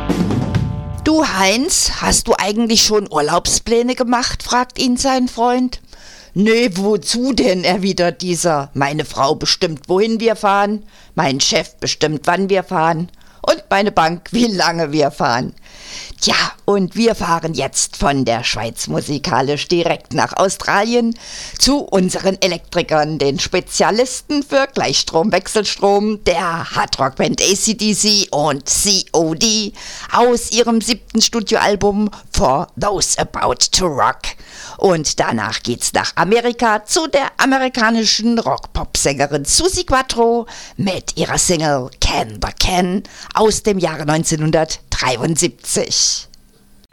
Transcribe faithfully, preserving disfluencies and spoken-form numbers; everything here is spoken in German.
Du Heinz, hast du eigentlich schon Urlaubspläne gemacht, fragt ihn sein Freund. Nee, wozu denn, erwidert dieser. Meine Frau bestimmt, wohin wir fahren, mein Chef bestimmt, wann wir fahren und meine Bank, wie lange wir fahren. Tja, und wir fahren jetzt von der Schweiz musikalisch direkt nach Australien zu unseren Elektrikern, den Spezialisten für Gleichstrom, Wechselstrom, der Hardrock-Band A C D C und C O D aus ihrem siebten Studioalbum For Those About to Rock. Und danach geht's nach Amerika zu der amerikanischen Rock-Pop-Sängerin Suzi Quatro mit ihrer Single Can the Can aus dem Jahre neunzehnhundertdreiundsiebzig.